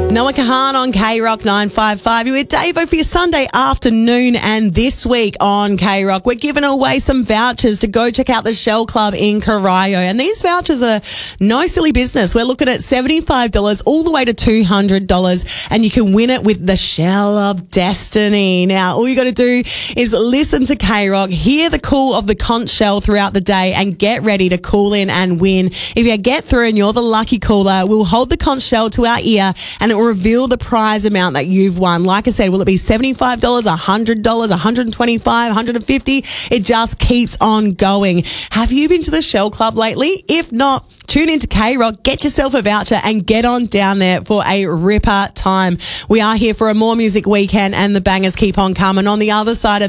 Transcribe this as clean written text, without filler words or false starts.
Noah Kahan on K-Rock 955. You're with Davo for your Sunday afternoon, and this week on K-Rock, we're giving away some vouchers to go check out the Shell Club in Corio. And these vouchers are no silly business. We're looking at $75 all the way to $200, and you can win it with the Shell of Destiny. Now, all you got to do is listen to K-Rock, hear the call of the conch shell throughout the day, and get ready to call in and win. If you get through and you're the lucky caller, we'll hold the conch shell to our ear and it will reveal the prize amount that you've won. Like I said, will it be $75, $100, $125, $150? It just keeps on going. Have you been to the Shell Club lately? If not, tune into K-Rock, get yourself a voucher and get on down there for a ripper time. We are here for a More Music Weekend and the bangers keep on coming. On the other side of